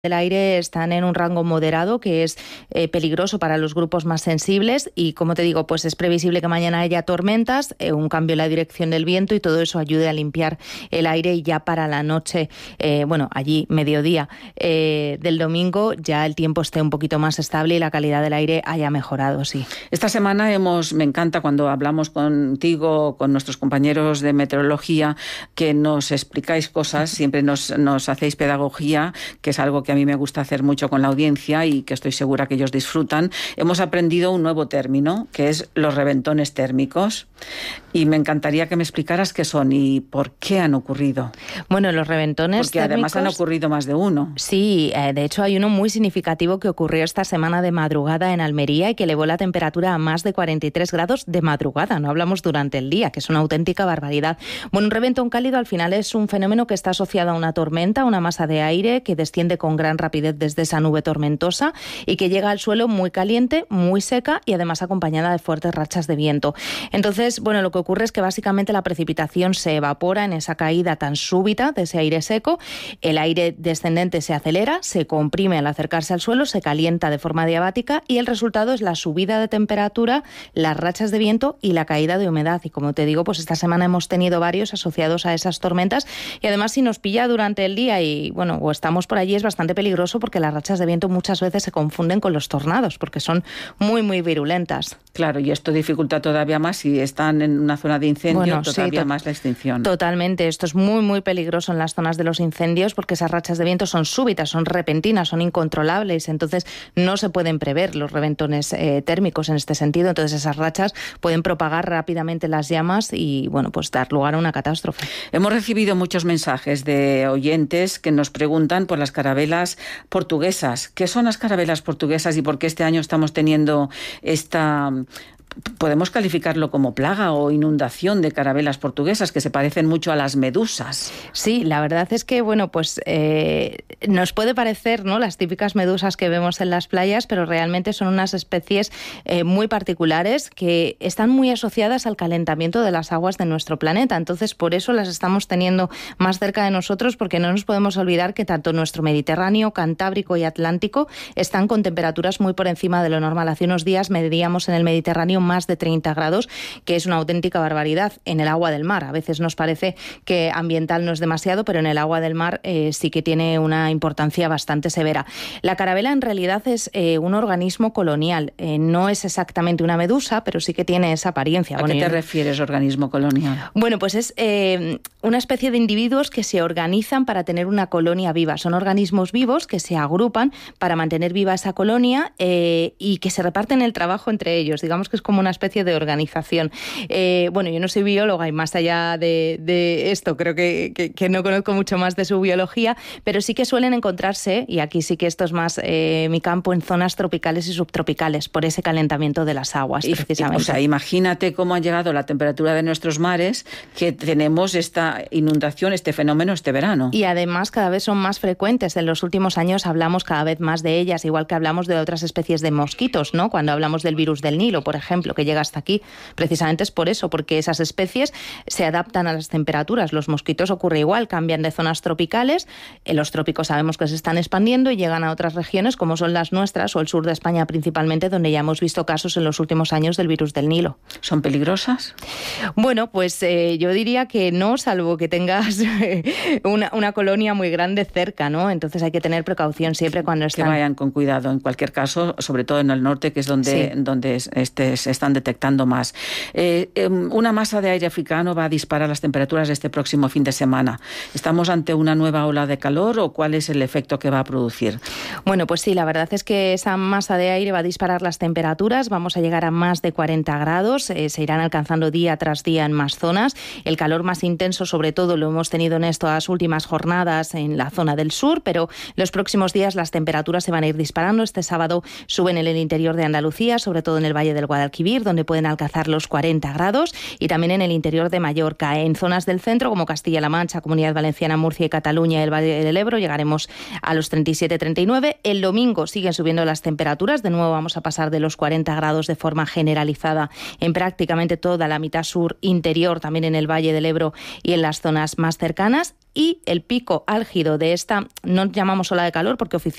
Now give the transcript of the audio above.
del aire están en un rango moderado, que es peligroso para los grupos más sensibles, y como te digo, pues es previsible que mañana haya tormentas, un cambio en la dirección del viento, y todo eso ayude a limpiar el aire, y ya para la noche, allí mediodía del domingo, ya el tiempo esté un poquito más estable y la calidad del aire haya mejorado, sí. Esta semana me encanta cuando hablamos contigo, con nuestros compañeros de meteorología, que nos explicáis cosas, siempre nos hacéis pedagogía, que es algo que a mí me gusta hacer mucho con la audiencia y que estoy segura que ellos disfrutan. Hemos aprendido un nuevo término, que es los reventones térmicos, y me encantaría que me explicaras qué son y por qué han ocurrido. Bueno, los reventones Porque además han ocurrido más de uno. Sí, de hecho hay uno muy significativo que ocurrió esta semana de madrugada en Almería y que elevó la temperatura a más de 43 grados de madrugada, no hablamos durante el día, que es una auténtica barbaridad. Bueno, un reventón cálido al final es un fenómeno que está asociado a una tormenta, una masa de aire que desciende con gran rapidez desde esa nube tormentosa y que llega al suelo muy caliente, muy seca y además acompañada de fuertes rachas de viento. Entonces, bueno, lo que ocurre es que básicamente la precipitación se evapora en esa caída tan súbita de ese aire seco, el aire descendente se acelera, se comprime al acercarse al suelo, se calienta de forma diabática y el resultado es la subida de temperatura, las rachas de viento y la caída de humedad. Y como te digo, pues esta semana hemos tenido varios asociados a esas tormentas, y además si nos pilla durante el día o estamos por allí, es bastante peligroso porque las rachas de viento muchas veces se confunden con los tornados porque son muy, muy virulentas. Claro, y esto dificulta todavía más si están en una zona de incendio, todavía más la extinción. Totalmente, esto es muy, muy peligroso en las zonas de los incendios porque esas rachas de viento son súbitas, son repentinas, son incontrolables, entonces no se pueden prever los reventones térmicos en este sentido, entonces esas rachas pueden propagar rápidamente las llamas y pues dar lugar a una catástrofe. Hemos recibido muchos mensajes de oyentes que nos preguntan por las carabelas portuguesas. ¿Qué son las carabelas portuguesas y por qué este año estamos teniendo podemos calificarlo como plaga o inundación de carabelas portuguesas que se parecen mucho a las medusas? Sí, la verdad es que, nos puede parecer, ¿no?, las típicas medusas que vemos en las playas, pero realmente son unas especies muy particulares que están muy asociadas al calentamiento de las aguas de nuestro planeta. Entonces, por eso las estamos teniendo más cerca de nosotros, porque no nos podemos olvidar que tanto nuestro Mediterráneo, Cantábrico y Atlántico están con temperaturas muy por encima de lo normal. Hace unos días medíamos en el Mediterráneo más de 30 grados, que es una auténtica barbaridad en el agua del mar. A veces nos parece que ambiental no es demasiado, pero en el agua del mar sí que tiene una importancia bastante severa. La carabela en realidad es un organismo colonial. No es exactamente una medusa, pero sí que tiene esa apariencia. ¿A qué te refieres, organismo colonial? Bueno, pues es una especie de individuos que se organizan para tener una colonia viva. Son organismos vivos que se agrupan para mantener viva esa colonia y que se reparten el trabajo entre ellos. Digamos que es como una especie de organización. Yo no soy bióloga y más allá de esto creo que no conozco mucho más de su biología, pero sí que suelen encontrarse, y aquí sí que esto es más mi campo, en zonas tropicales y subtropicales por ese calentamiento de las aguas, precisamente. O sea, imagínate cómo ha llegado la temperatura de nuestros mares, que tenemos esta inundación, este fenómeno este verano. Y además cada vez son más frecuentes. En los últimos años hablamos cada vez más de ellas, igual que hablamos de otras especies de mosquitos, ¿no? Cuando hablamos del virus del Nilo, por ejemplo, que llega hasta aquí, precisamente es por eso, porque esas especies se adaptan a las temperaturas. Los mosquitos ocurre igual, cambian de zonas tropicales, en los trópicos sabemos que se están expandiendo y llegan a otras regiones como son las nuestras o el sur de España principalmente, donde ya hemos visto casos en los últimos años del virus del Nilo. ¿Son peligrosas? Bueno, yo diría que no, salvo que tengas una colonia muy grande cerca, ¿no? Entonces hay que tener precaución siempre cuando están. Que vayan con cuidado, en cualquier caso, sobre todo en el norte, que es donde se están detectando más. Una masa de aire africano va a disparar las temperaturas de este próximo fin de semana. ¿Estamos ante una nueva ola de calor o cuál es el efecto que va a producir? Bueno, pues sí, la verdad es que esa masa de aire va a disparar las temperaturas, vamos a llegar a más de 40 grados, se irán alcanzando día tras día en más zonas. El calor más intenso, sobre todo, lo hemos tenido en estas últimas jornadas en la zona del sur, pero los próximos días las temperaturas se van a ir disparando. Este sábado suben en el interior de Andalucía, sobre todo en el Valle del Guadalquivir, donde pueden alcanzar los 40 grados, y también en el interior de Mallorca. En zonas del centro, como Castilla-La Mancha, Comunidad Valenciana, Murcia y Cataluña y el Valle del Ebro, llegaremos a los 37-39. El domingo siguen subiendo las temperaturas, de nuevo vamos a pasar de los 40 grados de forma generalizada en prácticamente toda la mitad sur interior, también en el Valle del Ebro y en las zonas más cercanas. y el pico álgido de esta, no llamamos ola de calor porque oficialmente